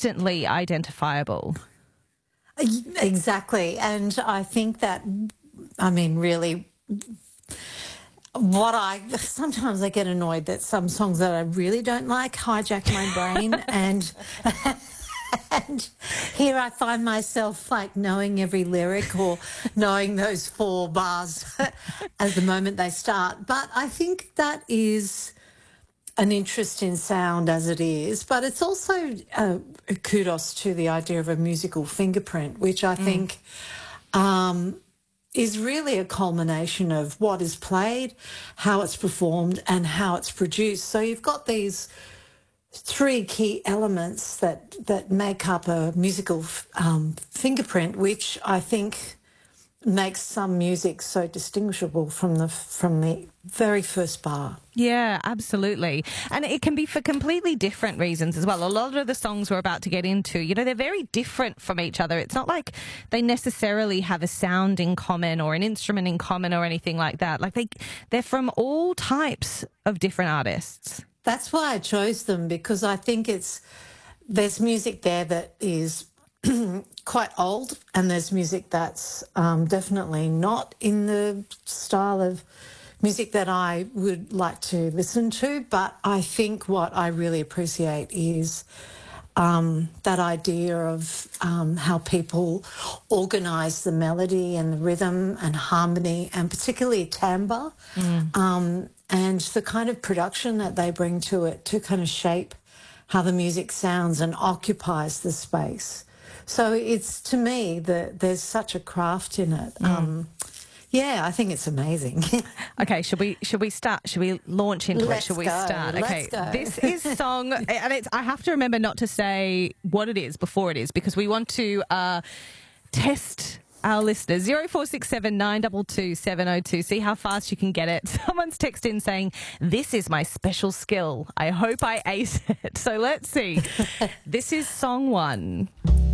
instantly identifiable. Exactly. And I think that, I mean, really, sometimes I get annoyed that some songs that I really don't like hijack my brain and and here I find myself like knowing every lyric or knowing those 4 bars at the moment they start. But I think that is an interesting sound as it is, but it's also kudos to the idea of a musical fingerprint, which I think is really a culmination of what is played, how it's performed, and how it's produced. So you've got these 3 key elements that make up a musical fingerprint, which I think makes some music so distinguishable from the very first bar. Yeah, absolutely. And it can be for completely different reasons as well. A lot of the songs we're about to get into, you know, they're very different from each other. It's not like they necessarily have a sound in common or an instrument in common or anything like that. Like they're from all types of different artists. That's why I chose them, because I think there's music there that is quite old, and there's music that's definitely not in the style of music that I would like to listen to. But I think what I really appreciate is that idea of how people organise the melody and the rhythm and harmony, and particularly timbre, and the kind of production that they bring to it to kind of shape how the music sounds and occupies the space. So it's, to me, there's such a craft in it. Yeah, I think it's amazing. Okay, should we start? Should we launch into it? Should we go. start? Okay, Let's go. This is song, and I have to remember not to say what it is before it is, because we want to test our listeners. 0467 922 702. See how fast you can get it. Someone's texted in saying, "This is my special skill. I hope I ace it." So let's see. This is song 1.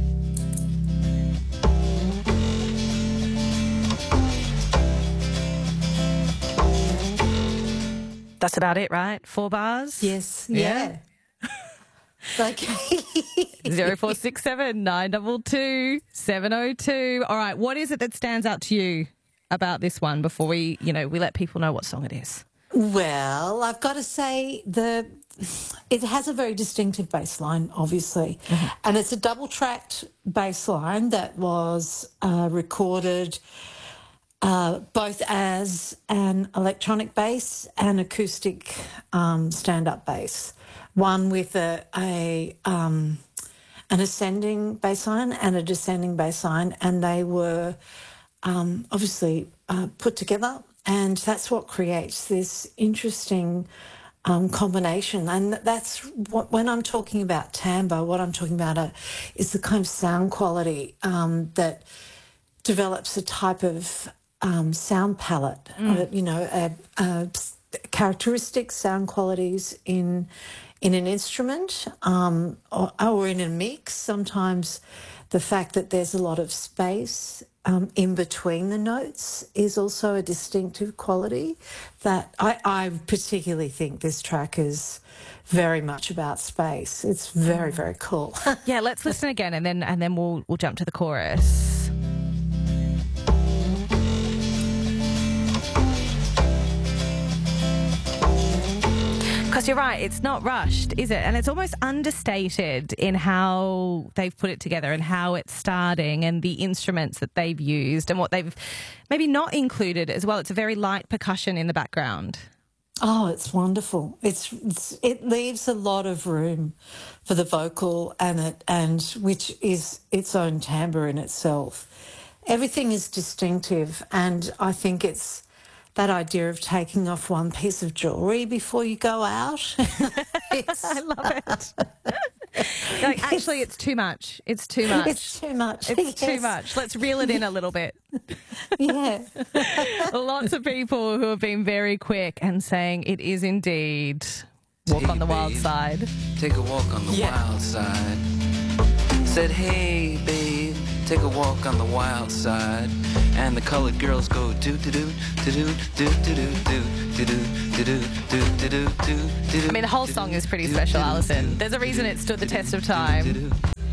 That's about it, right? 4 bars? Yes, yeah. Okay. 0467 922 702. All right, what is it that stands out to you about this one before we let people know what song it is? Well, I've got to say it has a very distinctive bass line, obviously, and it's a double-tracked bass line that was recorded both as an electronic bass and acoustic stand-up bass. One with an ascending bass line and a descending bass line, and they were obviously put together, and that's what creates this interesting combination. And that's what, when I'm talking about timbre, what I'm talking about is the kind of sound quality that develops a type of sound palette, characteristic sound qualities in an instrument or in a mix. Sometimes the fact that there's a lot of space in between the notes is also a distinctive quality that I particularly think this track is very much about space. It's very, very cool. Yeah, let's listen again and then we'll jump to the chorus. Because you're right, it's not rushed, is it? And it's almost understated in how they've put it together and how it's starting and the instruments that they've used and what they've maybe not included as well. It's a very light percussion in the background. Oh, it's wonderful. It leaves a lot of room for the vocal and which is its own timbre in itself. Everything is distinctive, and I think it's that idea of taking off one piece of jewellery before you go out. I love it. Like, actually, it's too much. It's too much. It's too much. It's too much. Let's reel it in a little bit. Yeah. Lots of people who have been very quick and saying it is indeed Walk on the Wild Side. Take a walk on the wild side. Said, hey, babe, take a walk on the wild side. And the colored girls go do do do do do do do do do do do do do do do. I mean, the whole song is pretty special, Alison. There's a reason it stood the test of time.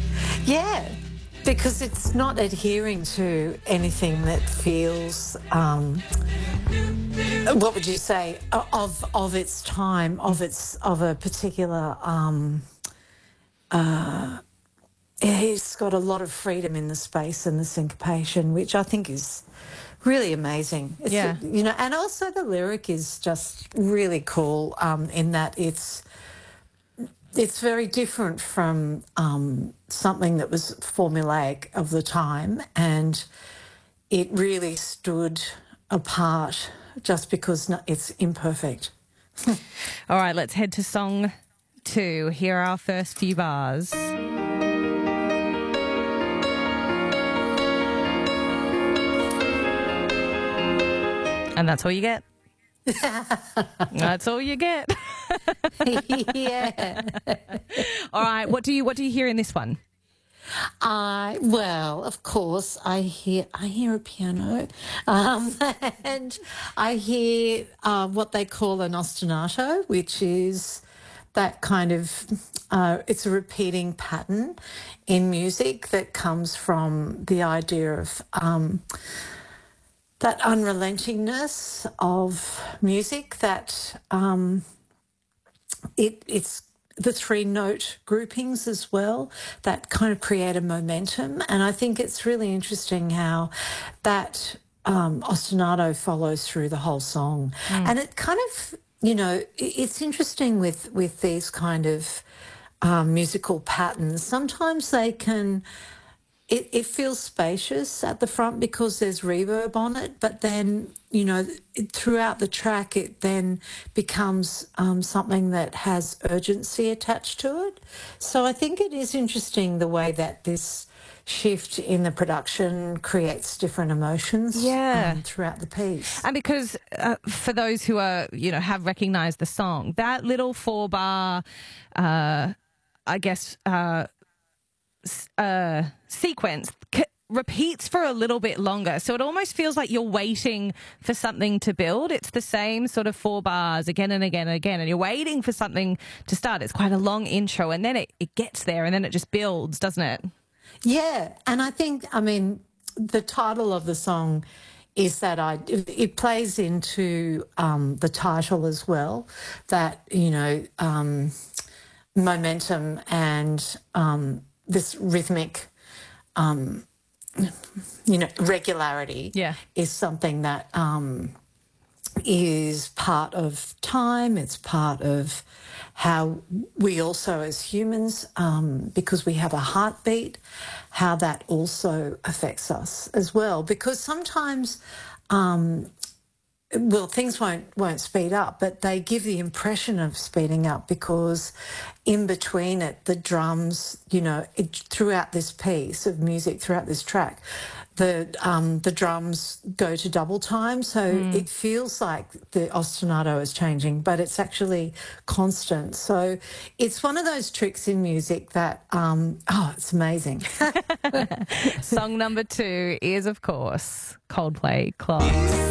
Yeah, because it's not adhering to anything that feels, what would you say, of its time, of a particular. It's got a lot of freedom in the space and the syncopation, which I think is really amazing. It's, Yeah. you know, and also the lyric is just really cool in that it's very different from something that was formulaic of the time, and it really stood apart just because it's imperfect. All right, let's head to song 2. Here are our first few bars. And that's all you get. That's all you get. Yeah. All right, what do you hear in this one? Well, of course, I hear a piano, and I hear what they call an ostinato, which is that kind of it's a repeating pattern in music that comes from the idea of that unrelentingness of music, that it's the 3-note groupings as well that kind of create a momentum. And I think it's really interesting how that ostinato follows through the whole song. And it kind of, you know, it's interesting with these kind of musical patterns. Sometimes they can... It feels spacious at the front because there's reverb on it, but then, you know, throughout the track it then becomes something that has urgency attached to it. So I think it is interesting the way that this shift in the production creates different emotions throughout the piece. And because for those who are, you know, have recognised the song, that little 4-bar, I guess... sequence repeats for a little bit longer, so it almost feels like you're waiting for something to build. It's the same sort of 4 bars again and again and again, and you're waiting for something to start. It's quite a long intro, and then it gets there, and then it just builds, doesn't it? Yeah, and I think, I mean, the title of the song is that it plays into the title as well, that, you know, momentum and this rhythmic, you know, regularity is something that is part of time. It's part of how we also as humans, because we have a heartbeat, how that also affects us as well. Because sometimes... well, things won't speed up, but they give the impression of speeding up because in between it, the drums, you know, throughout this piece of music, throughout this track, the drums go to double time. So it feels like the ostinato is changing, but it's actually constant. So it's one of those tricks in music that, it's amazing. Song number 2 is, of course, Coldplay, Clocks.